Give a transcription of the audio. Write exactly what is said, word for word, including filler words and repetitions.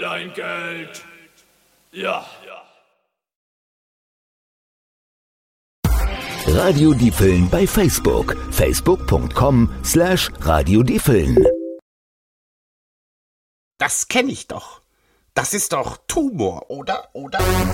Dein Geld. Ja. Radio Diepeln bei Facebook. facebook punkt com slash Radio Diepeln. Das kenne ich doch. Das ist doch Tumor, oder? Oder?